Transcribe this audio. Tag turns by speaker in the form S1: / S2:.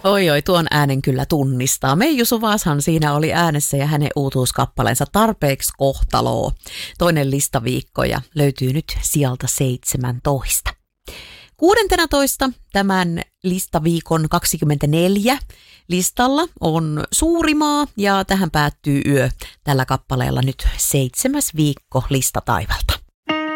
S1: Oi, tuon äänen kyllä tunnistaa. Meiju Suvashan siinä oli äänessä ja hänen uutuuskappaleensa Tarpeeksi kohtaloo. Toinen listaviikko ja löytyy nyt sieltä 17. 16. tämän listaviikon 24 listalla on Suurimaa ja tähän päättyy yö tällä kappaleella nyt 7. viikko listataivalta.